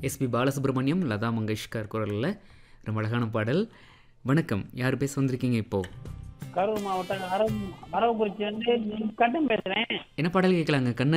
SP Balasubramaniam, Latha Mangeshkar குரலில் ரொம்ப அழகான பாடல். வணக்கம், யார் பேச வந்திருக்கீங்க இப்போது? கரூர் மாவட்டம் அரவக்குறிச்சி வந்து கண்ணன் பேசுறேன். என்ன பாடல் கேட்கலாங்க? கண்ணன்